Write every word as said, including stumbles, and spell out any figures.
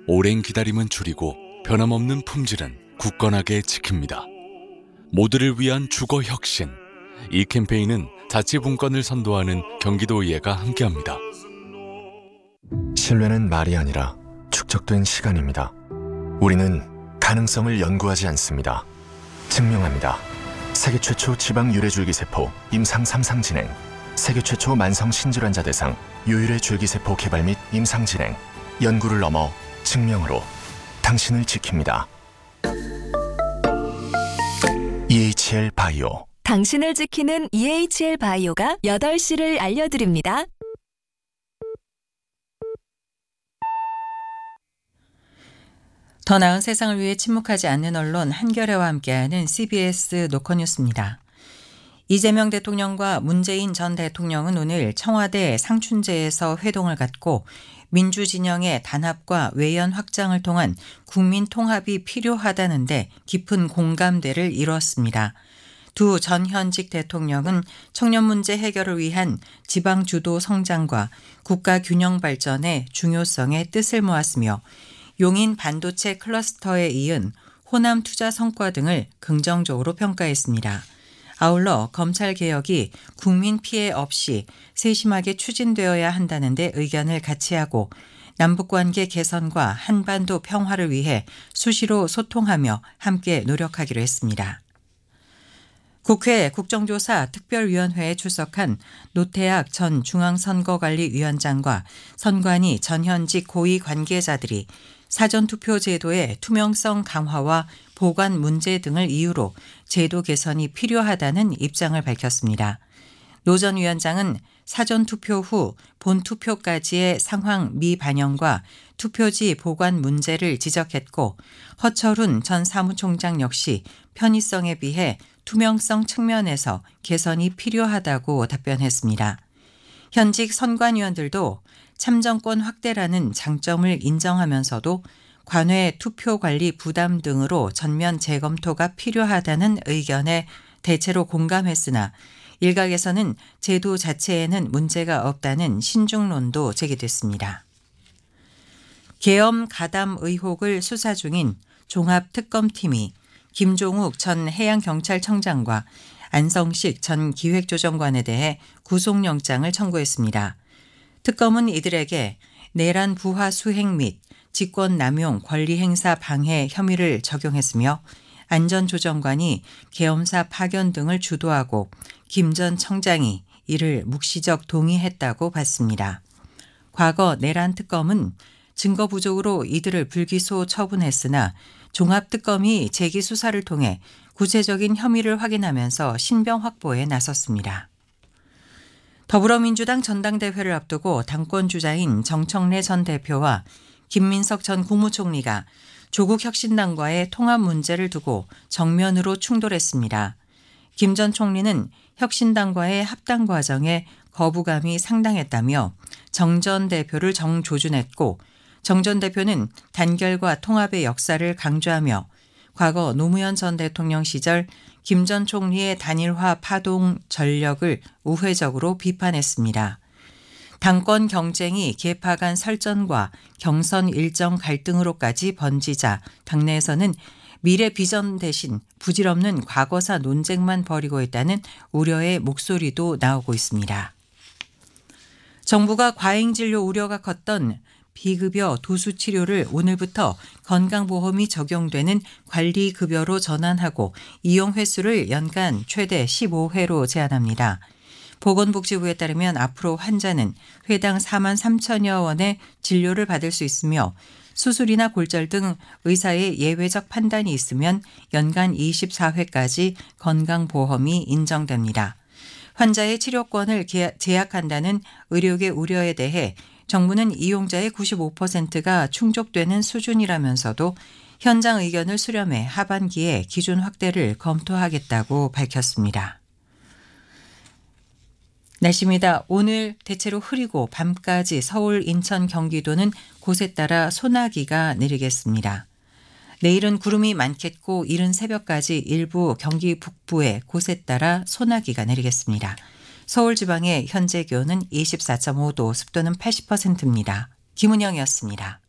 오랜 기다림은 줄이고 변함없는 품질은 굳건하게 지킵니다. 모두를 위한 주거 혁신. 이 캠페인은 자치분권을 선도하는 경기도의회가 함께합니다. 신뢰는 말이 아니라 축적된 시간입니다. 우리는 가능성을 연구하지 않습니다. 증명합니다. 세계 최초 지방 유래줄기세포 임상 삼 상 진행, 세계 최초 만성 신질환자 대상 유일의 줄기세포 개발 및 임상 진행, 연구를 넘어 증명으로 당신을 지킵니다. 이에이치엘 바이오. 당신을 지키는 이에이치엘 바이오가 여덟 시를 알려드립니다. 더 나은 세상을 위해 침묵하지 않는 언론 한겨레와 함께하는 씨비에스 노컷뉴스입니다. 이재명 대통령과 문재인 전 대통령은 오늘 청와대 상춘제에서 회동을 갖고 민주진영의 단합과 외연 확장을 통한 국민 통합이 필요하다는데 깊은 공감대를 이뤘습니다. 두 전현직 대통령은 청년 문제 해결을 위한 지방 주도 성장과 국가 균형 발전의 중요성에 뜻을 모았으며 용인 반도체 클러스터에 이은 호남 투자 성과 등을 긍정적으로 평가했습니다. 아울러 검찰개혁이 국민 피해 없이 세심하게 추진되어야 한다는 데 의견을 같이하고 남북관계 개선과 한반도 평화를 위해 수시로 소통하며 함께 노력하기로 했습니다. 국회 국정조사 특별위원회에 출석한 노태악 전 중앙선거관리위원장과 선관위 전현직 고위 관계자들이 사전투표 제도의 투명성 강화와 보관 문제 등을 이유로 제도 개선이 필요하다는 입장을 밝혔습니다. 노 전 위원장은 사전투표 후 본투표까지의 상황 미반영과 투표지 보관 문제를 지적했고 허철훈 전 사무총장 역시 편의성에 비해 투명성 측면에서 개선이 필요하다고 답변했습니다. 현직 선관위원들도 참정권 확대라는 장점을 인정하면서도 관외 투표 관리 부담 등으로 전면 재검토가 필요하다는 의견에 대체로 공감했으나 일각에서는 제도 자체에는 문제가 없다는 신중론도 제기됐습니다. 계엄 가담 의혹을 수사 중인 종합특검팀이 김종욱 전 해양경찰청장과 안성식 전 기획조정관에 대해 구속영장을 청구했습니다. 특검은 이들에게 내란 부하 수행 및 직권남용 권리행사 방해 혐의를 적용했으며 안전조정관이 계엄사 파견 등을 주도하고 김 전 청장이 이를 묵시적 동의했다고 봤습니다. 과거 내란특검은 증거 부족으로 이들을 불기소 처분했으나 종합특검이 재기수사를 통해 구체적인 혐의를 확인하면서 신병 확보에 나섰습니다. 더불어민주당 전당대회를 앞두고 당권주자인 정청래 전 대표와 김민석 전 국무총리가 조국혁신당과의 통합 문제를 두고 정면으로 충돌했습니다. 김 전 총리는 혁신당과의 합당 과정에 거부감이 상당했다며 정 전 대표를 정조준했고 정 전 대표는 단결과 통합의 역사를 강조하며 과거 노무현 전 대통령 시절 김 전 총리의 단일화 파동 전력을 우회적으로 비판했습니다. 당권 경쟁이 계파 간 설전과 경선 일정 갈등으로까지 번지자 당내에서는 미래 비전 대신 부질없는 과거사 논쟁만 벌이고 있다는 우려의 목소리도 나오고 있습니다. 정부가 과잉진료 우려가 컸던 비급여 도수치료를 오늘부터 건강보험이 적용되는 관리급여로 전환하고 이용 횟수를 연간 최대 십오 회로 제한합니다. 보건복지부에 따르면 앞으로 환자는 회당 사만 삼천여 원의 진료를 받을 수 있으며 수술이나 골절 등 의사의 예외적 판단이 있으면 연간 이십사 회까지 건강보험이 인정됩니다. 환자의 치료권을 제약한다는 의료계 우려에 대해 정부는 이용자의 구십오 퍼센트가 충족되는 수준이라면서도 현장 의견을 수렴해 하반기에 기준 확대를 검토하겠다고 밝혔습니다. 날씨입니다. 오늘 대체로 흐리고 밤까지 서울, 인천, 경기도는 곳에 따라 소나기가 내리겠습니다. 내일은 구름이 많겠고 이른 새벽까지 일부 경기 북부에 곳에 따라 소나기가 내리겠습니다. 서울 지방의 현재 기온은 이십사 점 오 도, 습도는 팔십 퍼센트입니다. 김은영이었습니다.